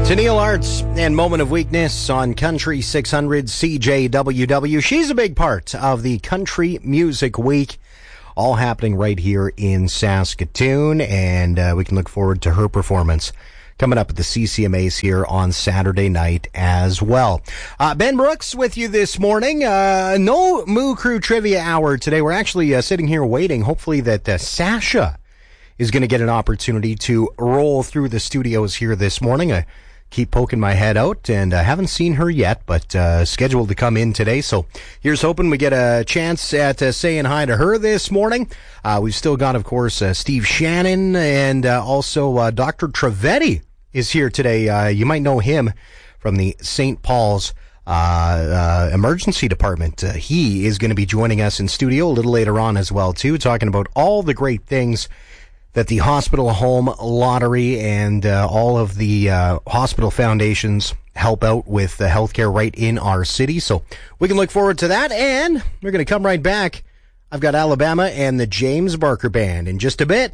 Tennille Arts and Moment of Weakness on Country 600 CJWW. She's a big part of the Country Music Week, all happening right here in Saskatoon, and we can look forward to her performance coming up at the CCMAs here on Saturday night as well. Ben Brooks with you this morning. No Moo Crew Trivia Hour today. We're actually sitting here waiting, hopefully that Sasha is going to get an opportunity to roll through the studios here this morning. I keep poking my head out, and I haven't seen her yet, but scheduled to come in today. So here's hoping we get a chance at saying hi to her this morning. We've still got, of course, Steve Shannon, and also Dr. Trivedi is here today. You might know him from the St. Paul's emergency department. He is going to be joining us in studio a little later on as well, too, talking about all the great things that the Hospital Home Lottery and all of the hospital foundations help out with healthcare right in our city. So we can look forward to that, and we're going to come right back. I've got Alabama and the James Barker Band in just a bit.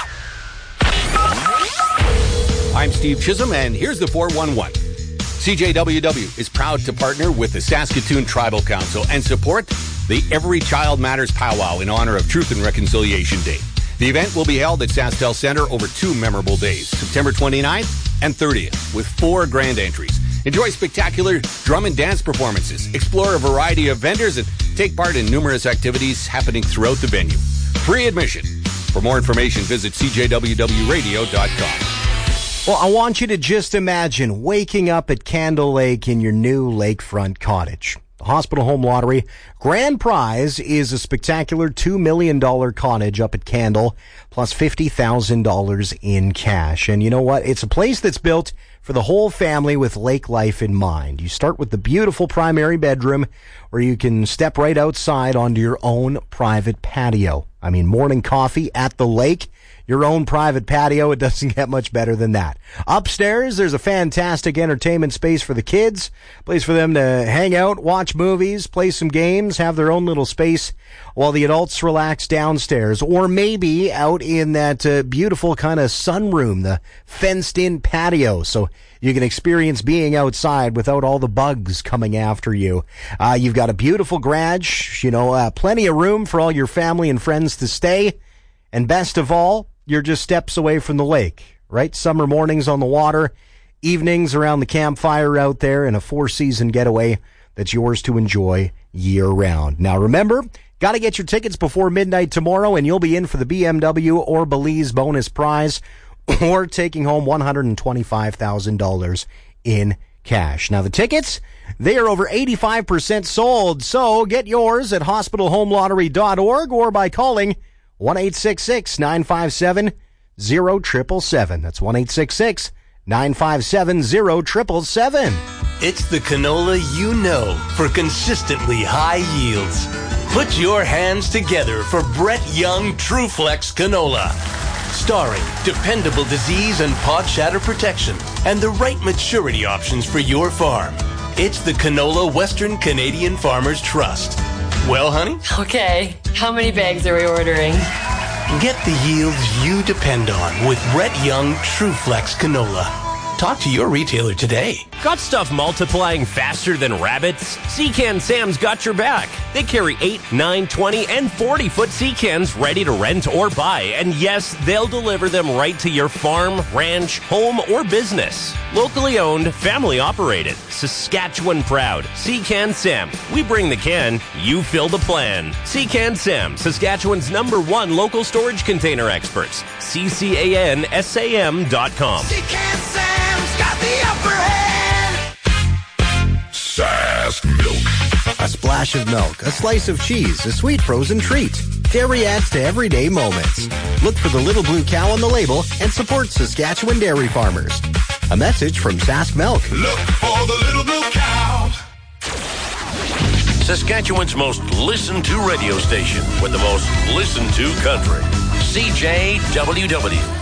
I'm Steve Chisholm, and here's the 411. CJWW is proud to partner with the Saskatoon Tribal Council and support the Every Child Matters Powwow in honor of Truth and Reconciliation Day. The event will be held at SaskTel Center over 2 memorable days, September 29th and 30th, with 4 grand entries. Enjoy spectacular drum and dance performances, explore a variety of vendors, and take part in numerous activities happening throughout the venue. Free admission. For more information, visit cjwwradio.com. Well, I want you to just imagine waking up at Candle Lake in your new lakefront cottage. The Hospital Home Lottery grand prize is a spectacular $2 million cottage up at Candle, plus $50,000 in cash. And you know what? It's a place that's built for the whole family with lake life in mind. You start with the beautiful primary bedroom where you can step right outside onto your own private patio. I mean, morning coffee at the lake, your own private patio. It doesn't get much better than that. Upstairs, there's a fantastic entertainment space for the kids, place for them to hang out, watch movies, play some games, have their own little space while the adults relax downstairs, or maybe out in that beautiful kind of sunroom, the fenced-in patio, so you can experience being outside without all the bugs coming after you. You've got a beautiful garage, plenty of room for all your family and friends to stay, and best of all, you're just steps away from the lake, right? Summer mornings on the water, evenings around the campfire out there, and a 4-season getaway that's yours to enjoy year-round. Now remember, got to get your tickets before midnight tomorrow, and you'll be in for the BMW or Belize bonus prize, or taking home $125,000 in cash. Now the tickets, they are over 85% sold, so get yours at hospitalhomelottery.org or by calling 1-866-957-0777. That's 1-866-957-0777. It's the canola you know for consistently high yields. Put your hands together for Brett Young TrueFlex Canola. Starring dependable disease and pod shatter protection and the right maturity options for your farm. It's the canola Western Canadian Farmers Trust. Well, honey? Okay. How many bags are we ordering? Get the yields you depend on with Brett Young TrueFlex Canola. Talk to your retailer today. Got stuff multiplying faster than rabbits? Sea-Can Sam's got your back. They carry 8, 9, 20, and 40-foot Sea-Cans ready to rent or buy. And yes, they'll deliver them right to your farm, ranch, home, or business. Locally owned, family operated, Saskatchewan proud. Sea-Can Sam. We bring the can, you fill the plan. Sea-Can Sam, Saskatchewan's #1 local storage container experts. CCANSAM.com. Sea-Can Sam's got the upper hand. Sask Milk. A splash of milk, a slice of cheese, a sweet frozen treat. Dairy adds to everyday moments. Look for the little blue cow on the label and support Saskatchewan dairy farmers. A message from Sask Milk. Look for the little blue cow. Saskatchewan's most listened to radio station with the most listened to country. CJWW.